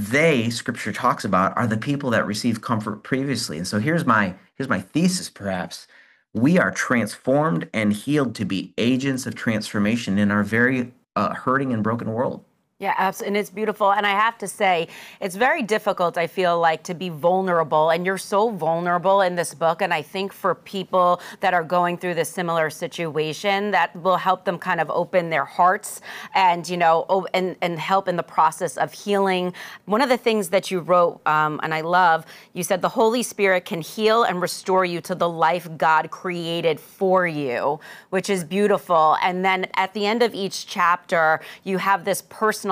they, scripture talks about, are the people that received comfort previously. And so here's my thesis, perhaps. We are transformed and healed to be agents of transformation in our very hurting and broken world. Yeah, absolutely. And it's beautiful. And I have to say, it's very difficult, I feel like, to be vulnerable. And you're so vulnerable in this book. And I think for people that are going through this similar situation, that will help them kind of open their hearts and, and help in the process of healing. One of the things that you wrote, and I love, you said the Holy Spirit can heal and restore you to the life God created for you, which is beautiful. And then at the end of each chapter, you have this personalized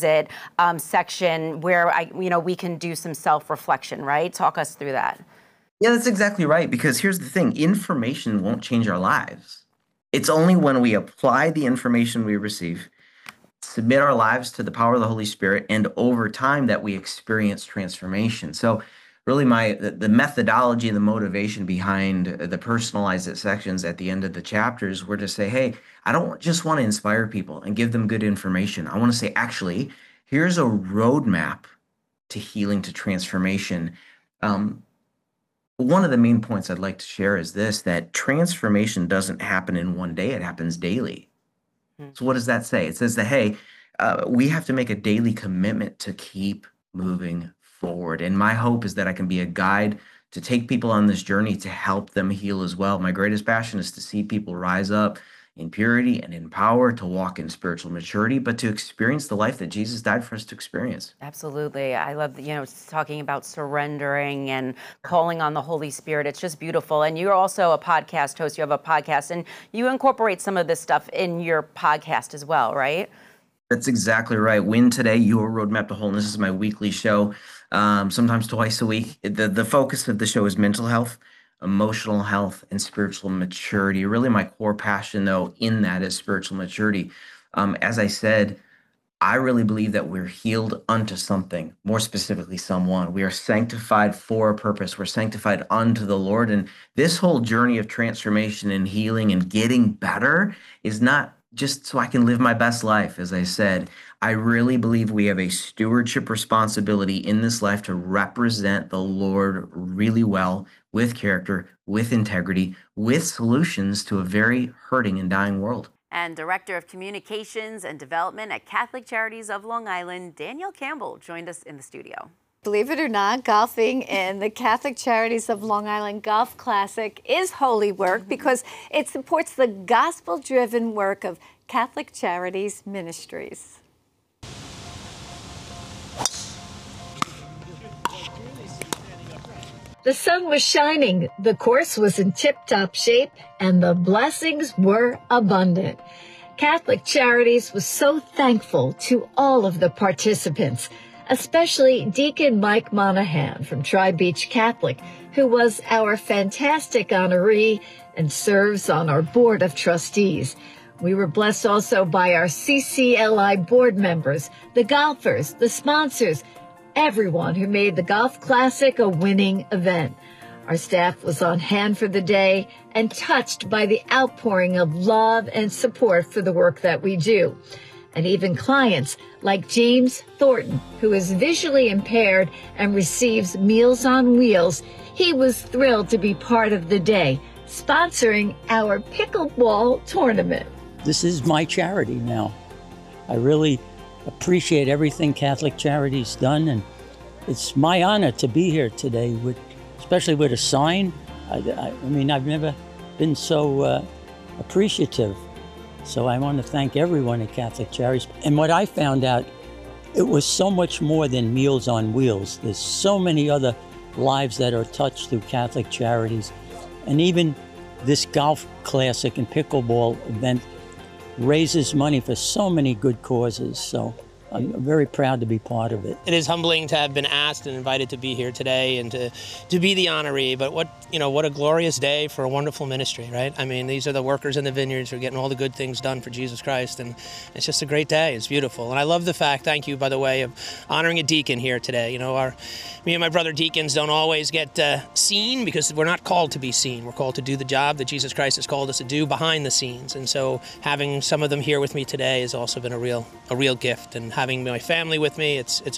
section where we can do some self-reflection, right? Talk us through that. Yeah, that's exactly right. Because here's the thing, information won't change our lives. It's only when we apply the information we receive, submit our lives to the power of the Holy Spirit, and over time that we experience transformation. So really the methodology and the motivation behind the personalized sections at the end of the chapters were to say, hey, I don't just want to inspire people and give them good information. I want to say, actually, here's a roadmap to healing, to transformation. One of the main points I'd like to share is this, that transformation doesn't happen in one day, it happens daily. So what does that say? It says that, hey, we have to make a daily commitment to keep moving forward. And my hope is that I can be a guide to take people on this journey to help them heal as well. My greatest passion is to see people rise up in purity and in power, to walk in spiritual maturity, but to experience the life that Jesus died for us to experience. Absolutely. I love, talking about surrendering and calling on the Holy Spirit. It's just beautiful. And you're also a podcast host. You have a podcast, and you incorporate some of this stuff in your podcast as well, right? That's exactly right. Win Today, Your Roadmap to Wholeness is my weekly show, sometimes twice a week. The focus of the show is mental health, emotional health, and spiritual maturity. Really, my core passion, though, in that is spiritual maturity. As I said, I really believe that we're healed unto something, more specifically, someone. We are sanctified for a purpose. We're sanctified unto the Lord. And this whole journey of transformation and healing and getting better is not just so I can live my best life. As I said, I really believe we have a stewardship responsibility in this life to represent the Lord really well, with character, with integrity, with solutions to a very hurting and dying world. And Director of Communications and Development at Catholic Charities of Long Island, Daniel Campbell, joined us in the studio. Believe it or not, golfing in the Catholic Charities of Long Island Golf Classic is holy work because it supports the gospel-driven work of Catholic Charities Ministries. The sun was shining, the course was in tip-top shape, and the blessings were abundant. Catholic Charities was so thankful to all of the participants, especially Deacon Mike Monahan from Tri-Beach Catholic, who was our fantastic honoree and serves on our board of trustees. We were blessed also by our CCLI board members, the golfers, the sponsors, everyone who made the Golf Classic a winning event. Our staff was on hand for the day and touched by the outpouring of love and support for the work that we do. And even clients like James Thornton, who is visually impaired and receives Meals on Wheels, he was thrilled to be part of the day, sponsoring our pickleball tournament. This is my charity now. I really appreciate everything Catholic Charities done, and it's my honor to be here today, especially with a sign. I mean, I've never been so appreciative. So I want to thank everyone at Catholic Charities. And what I found out, it was so much more than Meals on Wheels. There's so many other lives that are touched through Catholic Charities. And even this golf classic and pickleball event raises money for so many good causes. So I'm very proud to be part of it. It is humbling to have been asked and invited to be here today and to be the honoree. But what a glorious day for a wonderful ministry, right? I mean, these are the workers in the vineyards who are getting all the good things done for Jesus Christ, and it's just a great day. It's beautiful, and I love the fact. Thank you, by the way, of honoring a deacon here today. Me and my brother deacons don't always get seen because we're not called to be seen. We're called to do the job that Jesus Christ has called us to do behind the scenes, and so having some of them here with me today has also been a real gift. And having my family with me, it's